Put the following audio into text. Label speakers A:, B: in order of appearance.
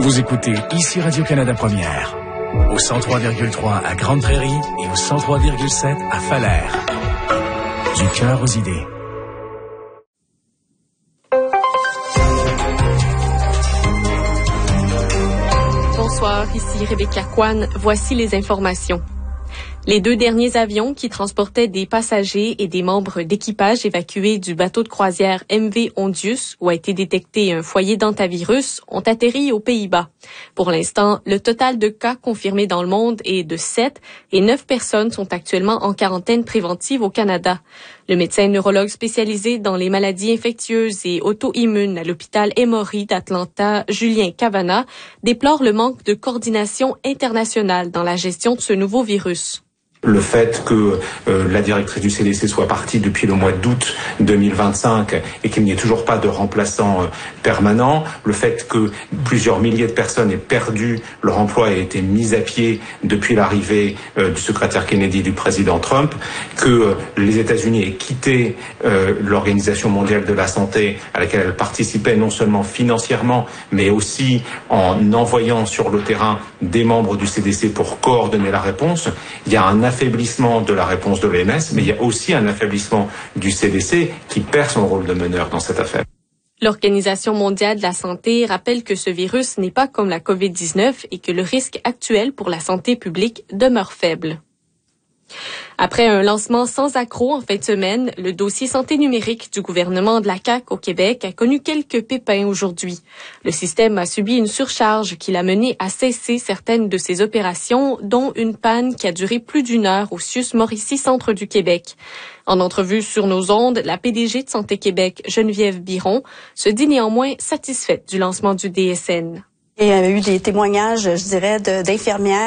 A: Vous écoutez ici Radio-Canada Première, au 103,3 à Grande Prairie et au 103,7 à Falaire. Du cœur aux idées.
B: Bonsoir, ici Rebecca Kwan. Voici les informations. Les 2 derniers avions qui transportaient des passagers et des membres d'équipage évacués du bateau de croisière MV Ondius, où a été détecté un foyer d'hantavirus, ont atterri aux Pays-Bas. Pour l'instant, le total de cas confirmés dans le monde est de 7 et 9 personnes sont actuellement en quarantaine préventive au Canada. Le médecin neurologue spécialisé dans les maladies infectieuses et auto-immunes à l'hôpital Emory d'Atlanta, Julien Cavana, déplore le manque de coordination internationale dans la gestion de ce nouveau virus.
C: Le fait que la directrice du CDC soit partie depuis le mois d'août 2025 et qu'il n'y ait toujours pas de remplaçant permanent, le fait que plusieurs milliers de personnes aient perdu leur emploi et aient été mises à pied depuis l'arrivée du secrétaire Kennedy du président Trump, que les États-Unis aient quitté l'Organisation mondiale de la santé à laquelle elle participait non seulement financièrement mais aussi en envoyant sur le terrain des membres du CDC pour coordonner la réponse. Il y a un affaiblissement de la réponse de l'OMS, mais il y a aussi un affaiblissement du CDC qui perd son rôle de meneur dans cette affaire.
B: L'Organisation mondiale de la santé rappelle que ce virus n'est pas comme la COVID-19 et que le risque actuel pour la santé publique demeure faible. Après un lancement sans accroc en fin de semaine, le dossier santé numérique du gouvernement de la CAQ au Québec a connu quelques pépins aujourd'hui. Le système a subi une surcharge qui l'a mené à cesser certaines de ses opérations, dont une panne qui a duré plus d'1 heure au CIUS Mauricie Centre du Québec. En entrevue sur nos ondes, la PDG de Santé Québec, Geneviève Biron, se dit néanmoins satisfaite du lancement du DSN.
D: Il y a eu des témoignages, je dirais, d'infirmières